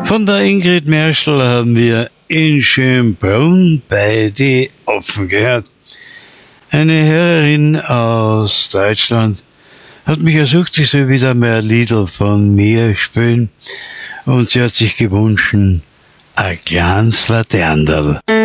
Von der Ingrid Merschel haben wir in Schönbrunn bei die Offen gehört. Eine Hörerin aus Deutschland hat mich ersucht, sie soll wieder mehr Lieder von mir spielen und sie hat sich gewünscht, ein kleines Laterndl.